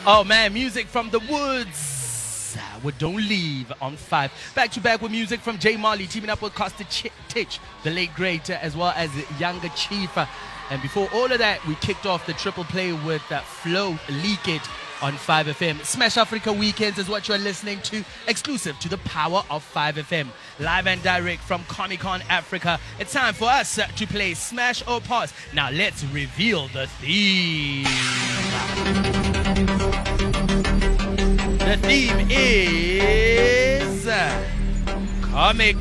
Oh man, music from the woods. With Don't Leave on 5. Back to back with music from Jay Marley, teaming up with Costa Titch, the late great, as well as Younger Chief. And before all of that, we kicked off the triple play with Flow Leak It on 5FM. Smash Africa Weekends is what you're listening to, exclusive to the power of 5FM. Live and direct from Comic-Con Africa. It's time for us to play Smash or Pass. Now let's reveal the theme. The theme is comic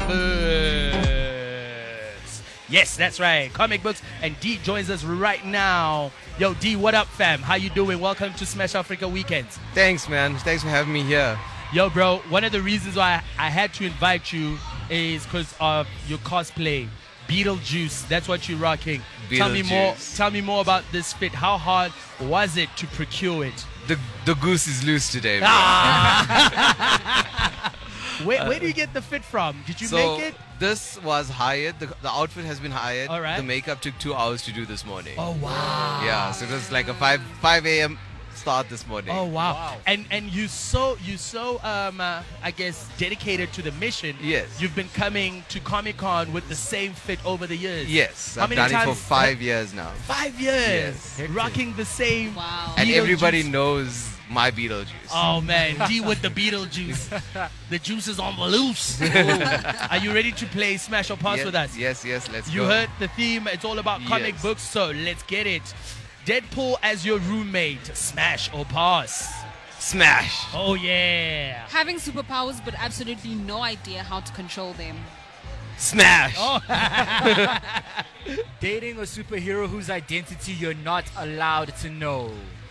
books. Yes, that's right, comic books. And D joins us right now. Yo, D, what up, fam? How you doing? Welcome to Smash Africa Weekends. Thanks, man. Thanks for having me here. Yo, bro, one of the reasons why I had to invite you is because of your cosplay. Beetlejuice, that's what you're rocking. Tell me more about this fit. How hard was it to procure it? The goose is loose today, bro. Where do you get the fit from? Did you make it? This was hired. The outfit has been hired. All right. The makeup took 2 hours to do this morning. Oh, wow. Yeah, so it was like a 5 a.m. start this morning. Oh, wow. And you so I guess dedicated to the mission. Yes. You've been coming to Comic-Con with the same fit over the years. Yes. How I've many done times? it for 5 years now. 5 years. Yes. Rocking the same. Wow. And everybody Beetlejuice. knows my Beetlejuice. Oh man, D with the Beetlejuice. The juice is on the loose. Are you ready to play Smash or Pass yes, with us? Yes, let's go. You heard the theme. It's all about comic Yes. books, so let's get it. Deadpool as your roommate. Smash or pass? Smash. Oh yeah. Having superpowers but absolutely no idea how to control them. Smash. Oh. Dating a superhero whose identity you're not allowed to know.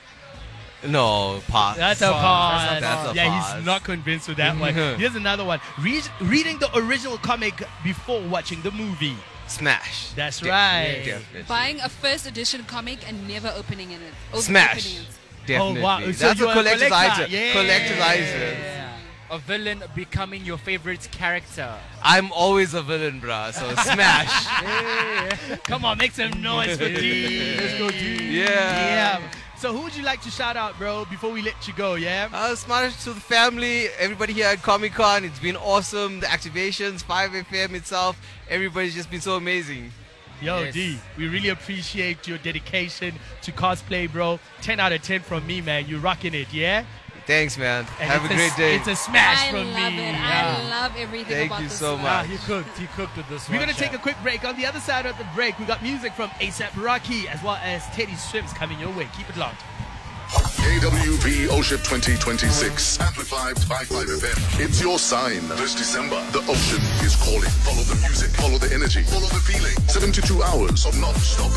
No, pass. That's a pass. That's a yeah, pass. he's not convinced with that one. Here's another one. Reading the original comic before watching the movie. Smash. That's right. Definitely. Buying a first edition comic and never opening it. Smash. Opening it. Definitely. Oh, wow. So That's you're a a collector's collector. item. Yeah. Collector's item. Yeah. A villain becoming your favorite character. I'm always a villain, bruh. So smash. Come on, make some noise for D. Let's go, D. Yeah. So who would you like to shout out, bro, before we let you go, yeah? Smash to the family, everybody here at Comic-Con. It's been awesome. The activations, 5FM itself. Everybody's just been so amazing. Yo, Yes. D, we really appreciate your dedication to cosplay, bro. 10 out of 10 from me, man. You're rocking it, yeah? Thanks, man. And Have a it's great day. It's a smash I from love me. it. Yeah. I love everything Thank about you this so one. much. He cooked with this one. We're going to take a quick break. On the other side of the break, we got music from A$AP Rocky as well as Teddy Swims coming your way. Keep it locked. AWB OSHIP 2026, amplified by 5FM. It's your sign. This December, the ocean is calling. Follow the music, follow the energy, follow the feeling. 72 hours of non-stop